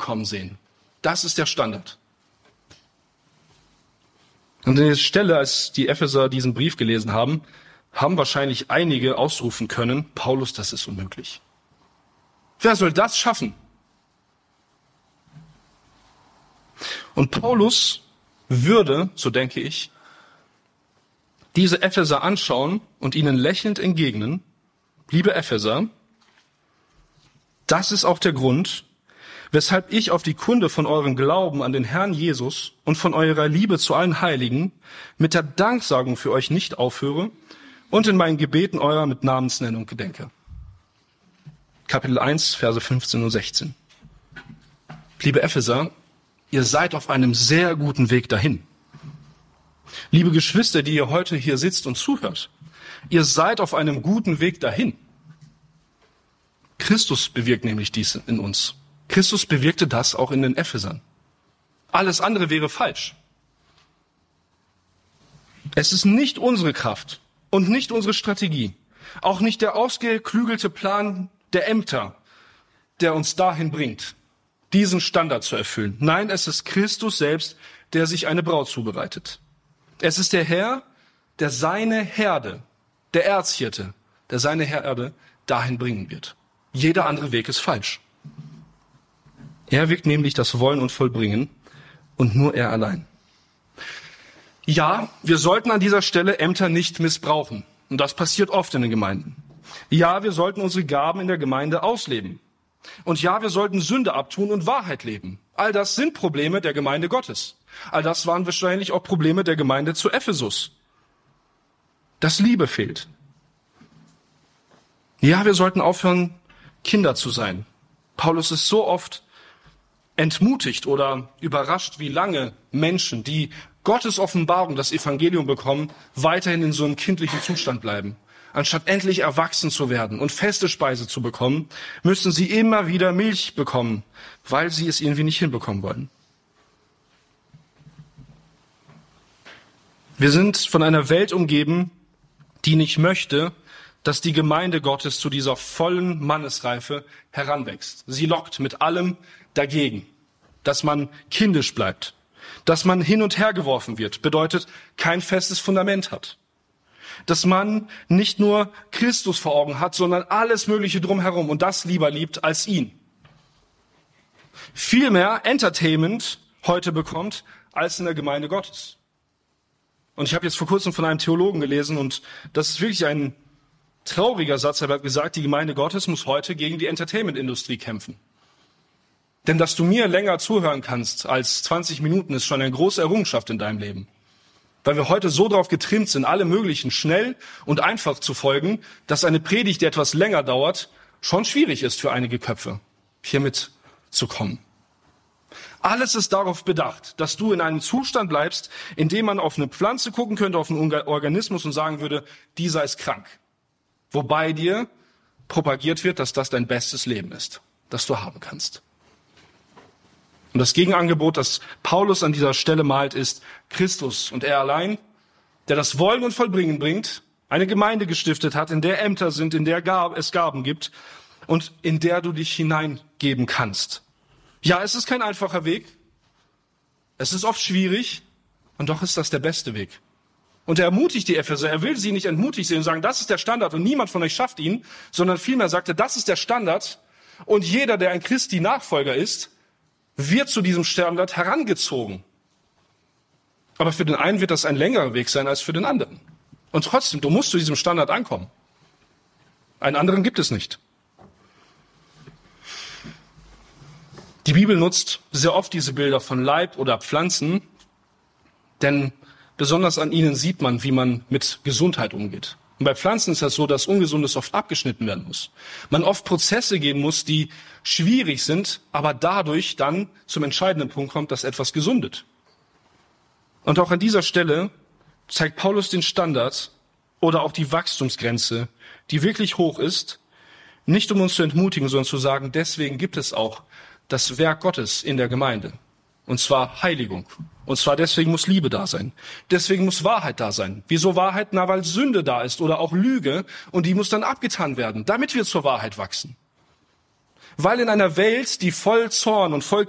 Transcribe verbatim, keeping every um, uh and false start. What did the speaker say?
kommen sehen. Das ist der Standard. Und an der Stelle, als die Epheser diesen Brief gelesen haben, haben wahrscheinlich einige ausrufen können, Paulus, das ist unmöglich. Wer soll das schaffen? Und Paulus würde, so denke ich, diese Epheser anschauen und ihnen lächelnd entgegnen, liebe Epheser, das ist auch der Grund, weshalb ich auf die Kunde von eurem Glauben an den Herrn Jesus und von eurer Liebe zu allen Heiligen mit der Danksagung für euch nicht aufhöre und in meinen Gebeten eurer mit Namensnennung gedenke. Kapitel eins, Verse fünfzehn und sechzehn. Liebe Epheser, ihr seid auf einem sehr guten Weg dahin. Liebe Geschwister, die ihr heute hier sitzt und zuhört, ihr seid auf einem guten Weg dahin. Christus bewirkt nämlich dies in uns. Christus bewirkte das auch in den Ephesern. Alles andere wäre falsch. Es ist nicht unsere Kraft und nicht unsere Strategie, auch nicht der ausgeklügelte Plan der Ämter, der uns dahin bringt, diesen Standard zu erfüllen. Nein, es ist Christus selbst, der sich eine Braut zubereitet. Es ist der Herr, der seine Herde, der Erzhirte, der seine Herde dahin bringen wird. Jeder andere Weg ist falsch. Er wirkt nämlich das Wollen und Vollbringen und nur er allein. Ja, wir sollten an dieser Stelle Ämter nicht missbrauchen. Und das passiert oft in den Gemeinden. Ja, wir sollten unsere Gaben in der Gemeinde ausleben. Und ja, wir sollten Sünde abtun und Wahrheit leben. All das sind Probleme der Gemeinde Gottes. All das waren wahrscheinlich auch Probleme der Gemeinde zu Ephesus. Dass Liebe fehlt. Ja, wir sollten aufhören, Kinder zu sein. Paulus ist so oft entmutigt oder überrascht, wie lange Menschen, die Gottes Offenbarung, das Evangelium bekommen, weiterhin in so einem kindlichen Zustand bleiben. Anstatt endlich erwachsen zu werden und feste Speise zu bekommen, müssen sie immer wieder Milch bekommen, weil sie es irgendwie nicht hinbekommen wollen. Wir sind von einer Welt umgeben, die nicht möchte, dass die Gemeinde Gottes zu dieser vollen Mannesreife heranwächst. Sie lockt mit allem dagegen, dass man kindisch bleibt, dass man hin und her geworfen wird, bedeutet kein festes Fundament hat, dass man nicht nur Christus vor Augen hat, sondern alles Mögliche drumherum und das lieber liebt als ihn. Viel mehr Entertainment heute bekommt als in der Gemeinde Gottes. Und ich habe jetzt vor kurzem von einem Theologen gelesen und das ist wirklich ein trauriger Satz. Er hat gesagt, die Gemeinde Gottes muss heute gegen die Entertainment-Industrie kämpfen. Denn dass du mir länger zuhören kannst als zwanzig Minuten, ist schon eine große Errungenschaft in deinem Leben. Weil wir heute so darauf getrimmt sind, alle möglichen schnell und einfach zu folgen, dass eine Predigt, die etwas länger dauert, schon schwierig ist für einige Köpfe, hier mitzukommen. Alles ist darauf bedacht, dass du in einem Zustand bleibst, in dem man auf eine Pflanze gucken könnte, auf einen Organismus und sagen würde, dieser ist krank. Wobei dir propagiert wird, dass das dein bestes Leben ist, das du haben kannst. Und das Gegenangebot, das Paulus an dieser Stelle malt, ist Christus und er allein, der das Wollen und Vollbringen bringt, eine Gemeinde gestiftet hat, in der Ämter sind, in der es Gaben gibt und in der du dich hineingeben kannst. Ja, es ist kein einfacher Weg, es ist oft schwierig und doch ist das der beste Weg. Und er ermutigt die Epheser, er will sie nicht entmutigt sehen und sagen, das ist der Standard und niemand von euch schafft ihn, sondern vielmehr sagt er, das ist der Standard und jeder, der ein Christi Nachfolger ist, wird zu diesem Standard herangezogen. Aber für den einen wird das ein längerer Weg sein als für den anderen. Und trotzdem, du musst zu diesem Standard ankommen. Einen anderen gibt es nicht. Die Bibel nutzt sehr oft diese Bilder von Leib oder Pflanzen, denn besonders an ihnen sieht man, wie man mit Gesundheit umgeht. Und bei Pflanzen ist das so, dass Ungesundes oft abgeschnitten werden muss. Man oft Prozesse gehen muss, die schwierig sind, aber dadurch dann zum entscheidenden Punkt kommt, dass etwas gesundet. Und auch an dieser Stelle zeigt Paulus den Standard oder auch die Wachstumsgrenze, die wirklich hoch ist, nicht um uns zu entmutigen, sondern zu sagen, deswegen gibt es auch das Werk Gottes in der Gemeinde. Und zwar Heiligung. Und zwar deswegen muss Liebe da sein. Deswegen muss Wahrheit da sein. Wieso Wahrheit? Na, weil Sünde da ist oder auch Lüge und die muss dann abgetan werden, damit wir zur Wahrheit wachsen. Weil in einer Welt, die voll Zorn und voll